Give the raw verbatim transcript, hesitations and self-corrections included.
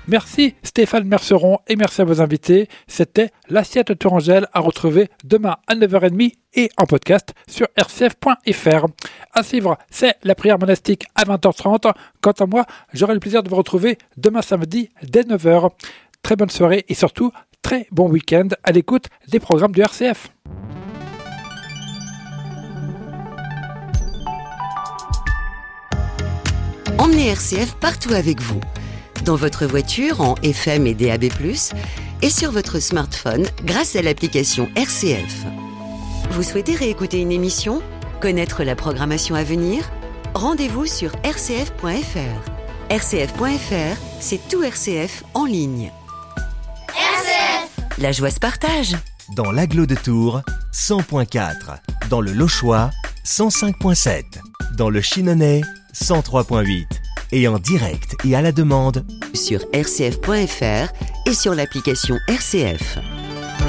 Merci Stéphane Merceron et merci à vos invités. C'était l'Assiette Tourangelle à retrouver demain à neuf heures trente et en podcast sur r c f point f r. À suivre, c'est la prière monastique à vingt heures trente. Quant à moi, j'aurai le plaisir de vous retrouver demain samedi dès neuf heures. Très bonne soirée et surtout, très bon week-end à l'écoute des programmes du R C F. Emmenez R C F partout avec vous. Dans votre voiture en F M et D A B plus, et sur votre smartphone grâce à l'application R C F. Vous souhaitez réécouter une émission ? Connaître la programmation à venir ? Rendez-vous sur r c f point f r. r c f point f r, c'est tout R C F en ligne. R C F ! La joie se partage. Dans l'Agglo de Tours, cent point quatre. Dans le Lochois, cent cinq point sept. Dans le Chinonais, cent trois point huit. Et en direct et à la demande sur r c f point f r et sur l'application R C F.